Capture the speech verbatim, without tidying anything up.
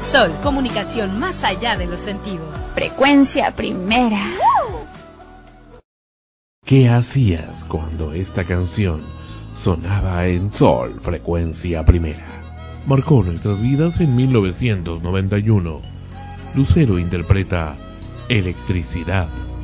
Sol, comunicación más allá de los sentidos. Frecuencia primera. ¿Qué hacías cuando esta canción sonaba en Sol, frecuencia primera? Marcó nuestras vidas en mil novecientos noventa y uno. Lucero interpreta Electricidad.